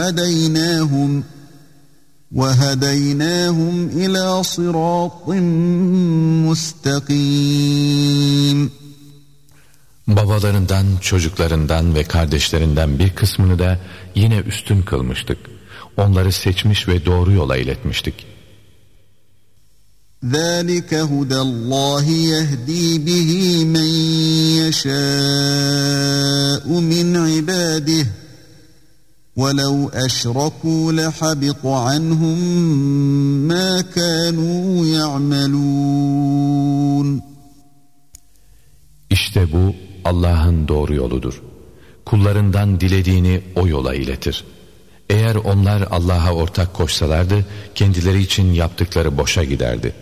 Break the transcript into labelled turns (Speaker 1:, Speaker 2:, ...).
Speaker 1: هديناهم وهديناهم إلى صراط مستقيم.
Speaker 2: Babalarından, çocuklarından ve kardeşlerinden bir kısmını da yine üstün kılmıştık. Onları seçmiş ve doğru yola iletmiştik.
Speaker 1: ذَٰلِكَ هُدَى اللّٰهِ يَهْدِي بِهِ مَنْ يَشَاءُ مِنْ عِبَادِهِ وَلَوْ أَشْرَكُوا لَحَبِطَ عَنْهُمْ مَا كَانُوا يَعْمَلُونَ.
Speaker 2: İşte bu Allah'ın doğru yoludur. Kullarından dilediğini o yola iletir. Eğer onlar Allah'a ortak koşsalardı, kendileri için yaptıkları boşa giderdi.